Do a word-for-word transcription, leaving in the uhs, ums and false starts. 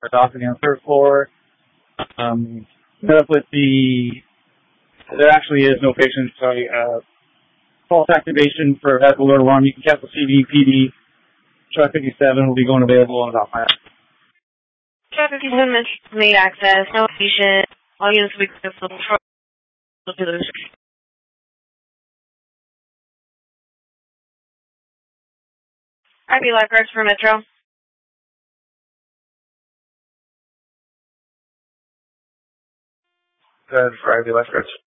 balcony on the third floor. Um, met up with the, there actually is no patient, sorry, uh, false activation for that alert alarm. You can cancel C D, P D. Truck fifty-seven will be going available in about five. Truck fifty-seven made access, no patient, all units will be canceled. I B lifeguards for Metro. Good for I B lifeguards.